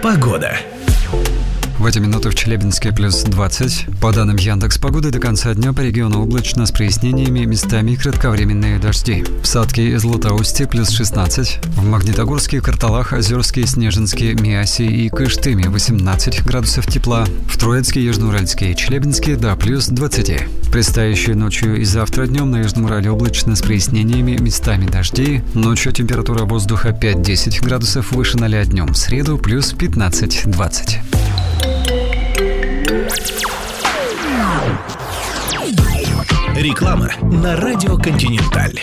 Погода. В эти минуты в Челябинске плюс 20. По данным Яндекс.Погоды, до конца дня по региону облачно с прояснениями, местами кратковременные дожди. В Сатке и Златоусте плюс 16. В Магнитогорске, Карталах, Озерске, Снежинске, Миасе и Кыштыме 18 градусов тепла. В Троицке, Южноуральске и Челябинске до плюс 20. Предстоящей ночью и завтра днем на Южном Урале облачно с прояснениями, местами дожди. Ночью температура воздуха 5-10 градусов выше 0 днем. В среду плюс 15-20. Реклама на радио «Континенталь».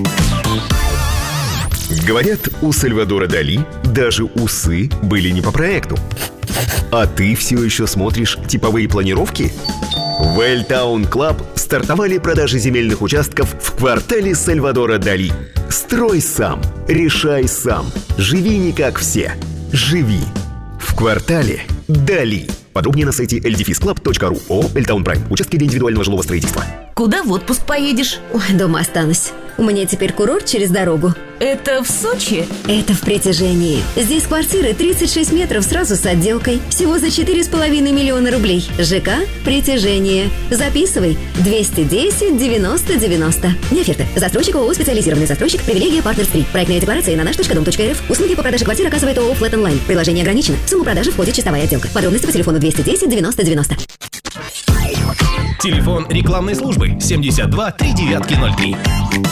Говорят, у Сальвадора Дали даже усы были не по проекту. А ты все еще смотришь типовые планировки? В Эльтаун Клаб стартовали продажи земельных участков в квартале Сальвадора Дали. Строй сам, решай сам, живи не как все. Живи в квартале Дали. Подробнее на сайте ldefisclub.ru. ООО «Эльтаун Прайм». Участки для индивидуального жилого строительства. Куда в отпуск поедешь? Ой, дома останусь. У меня теперь курорт через дорогу. Это в Сочи? Это в Притяжении. Здесь квартиры 36 метров сразу с отделкой. Всего за 4,5 миллиона рублей. ЖК «Притяжение». Записывай. 210 90 90. Не оферта. Застройщик ООО «Специализированный застройщик». Привилегия «Партнерс 3». Проектная декларация на наш.дом.рф. Услуги по продаже квартир оказывает ООО «Флэт Онлайн». Приложение ограничено. В сумму продажи входит чистовая отделка. Подробности по телефону 210 90 90. Телефон рекламной службы 72 3903.